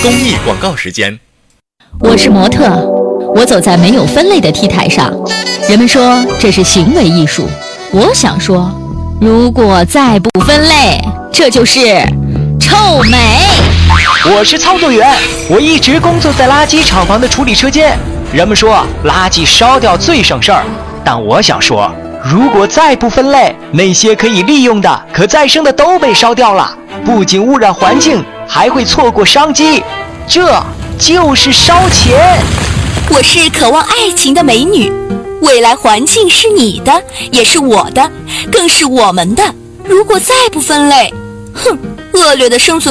公益广告时间。 我是模特，我走在没有分类的 T 台上，人们说这是行为艺术。我想说，如果再不分类，这就是臭美。 我是操作员，我一直工作在垃圾厂房的处理车间。人们说垃圾烧掉最省事儿，但我想说，如果再不分类，那些可以利用的、可再生的都被烧掉了，不仅污染环境，还会错过商机，这就是烧钱。 我是渴望爱情的美女，未来环境是你的，也是我的，更是我们的。如果再不分类，恶劣的生存